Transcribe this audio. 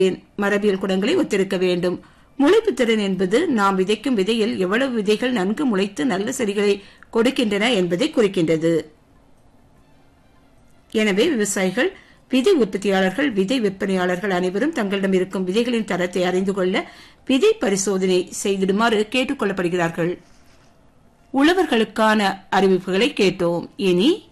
மரபியல் குணங்களை ஒத்திருக்க வேண்டும். முளைப்பு திறன் என்பது நாம் விதைக்கும் விதையில் எவ்வளவு விதைகள் நன்கு முளைத்து நல்ல செடிகளை கொடுக்கின்றன என்பதை குறிக்கின்றது. எனவே விவசாயிகள், விதை உற்பத்தியாளர்கள், விதை விற்பனையாளர்கள் அனைவரும் தங்களிடம் இருக்கும் விதைகளின் தரத்தை அறிந்து கொள்ள விதை பரிசோதனை செய்திடுமாறு கேட்டுக் கொள்ளப்படுகிறார்கள். உழவர்களுக்கான அறிவிப்புகளை கேட்டோம். இனி